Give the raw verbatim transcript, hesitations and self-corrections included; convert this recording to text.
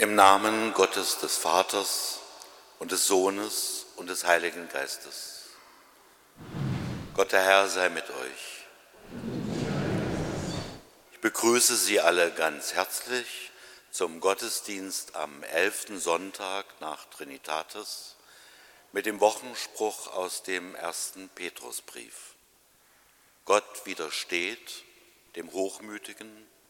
Im Namen Gottes des Vaters und des Sohnes und des Heiligen Geistes. Gott der Herr sei mit euch. Ich begrüße Sie alle ganz herzlich zum Gottesdienst am elften Sonntag nach Trinitatis mit dem Wochenspruch aus dem ersten Petrusbrief. Gott widersteht dem Hochmütigen